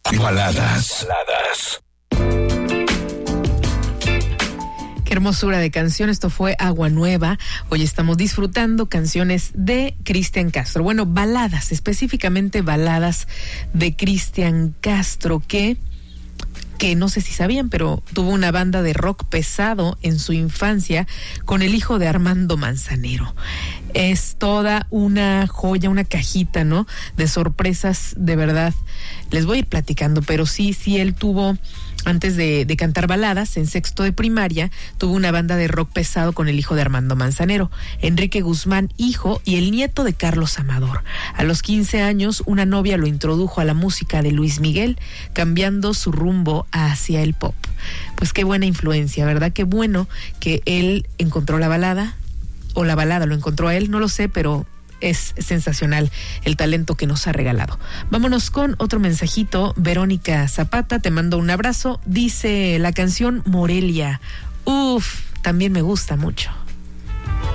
Baladas. Qué hermosura de canción, esto fue Agua Nueva. Hoy estamos disfrutando canciones de Cristian Castro. Bueno, baladas, específicamente baladas de Cristian Castro, que no sé si sabían, pero tuvo una banda de rock pesado en su infancia con el hijo de Armando Manzanero. Es toda una joya, una cajita, ¿no? De sorpresas, de verdad. Les voy a ir platicando, pero sí, él tuvo, antes de cantar baladas, en sexto de primaria, tuvo una banda de rock pesado con el hijo de Armando Manzanero, Enrique Guzmán, hijo, y el nieto de Carlos Amador. A los 15 años, una novia lo introdujo a la música de Luis Miguel, cambiando su rumbo hacia el pop. Pues qué buena influencia, ¿verdad? Qué bueno que él encontró la balada, o la balada lo encontró a él, no lo sé, pero es sensacional el talento que nos ha regalado. Vámonos con otro mensajito. Verónica Zapata, te mando un abrazo. Dice la canción Morelia. También me gusta mucho.